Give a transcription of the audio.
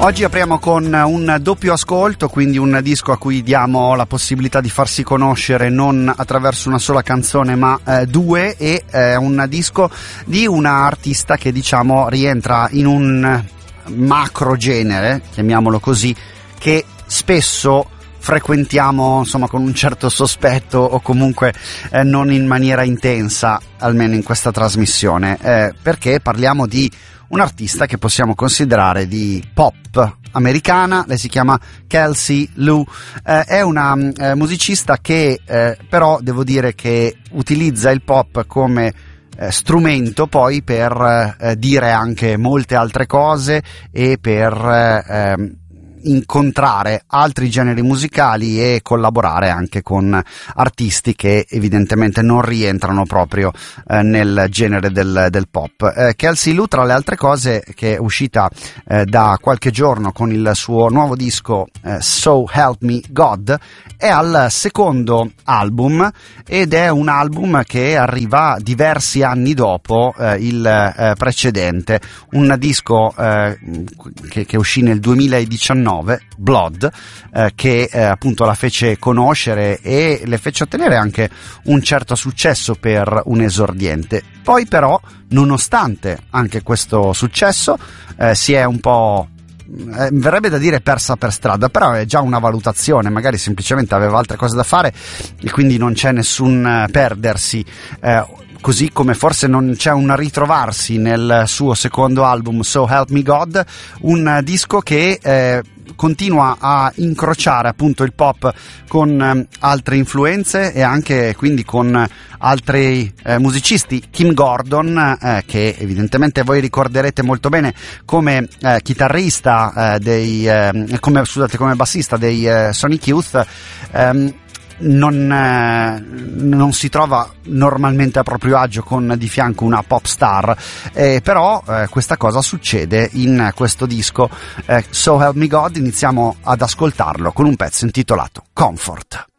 Oggi apriamo con un doppio ascolto, quindi un disco a cui diamo la possibilità di farsi conoscere non attraverso una sola canzone ma due, e un disco di una artista che diciamo rientra in un macro genere, chiamiamolo così, che spesso frequentiamo insomma con un certo sospetto o comunque non in maniera intensa, almeno in questa trasmissione, perché parliamo di un'artista che possiamo considerare di pop americana. Lei si chiama Kelsey Lu, è una musicista che però devo dire che utilizza il pop come strumento poi per dire anche molte altre cose e per incontrare altri generi musicali e collaborare anche con artisti che evidentemente non rientrano proprio nel genere del pop. Kelsey Lu, tra le altre cose, che è uscita da qualche giorno con il suo nuovo disco So Help Me God, è al secondo album, ed è un album che arriva diversi anni dopo il precedente, un disco che uscì nel 2019, Blood, che appunto la fece conoscere e le fece ottenere anche un certo successo per un esordiente. Poi però, nonostante anche questo successo, si è un po' verrebbe da dire persa per strada, però è già una valutazione, magari semplicemente aveva altre cose da fare e quindi non c'è nessun perdersi, così come forse non c'è un ritrovarsi nel suo secondo album So Help Me God, un disco che continua a incrociare appunto il pop con altre influenze e anche quindi con altri musicisti. Kim Gordon, che evidentemente voi ricorderete molto bene come chitarrista come bassista dei Sonic Youth, non si trova normalmente a proprio agio con di fianco una pop star, però questa cosa succede in questo disco So Help Me God. Iniziamo ad ascoltarlo con un pezzo intitolato Comfort.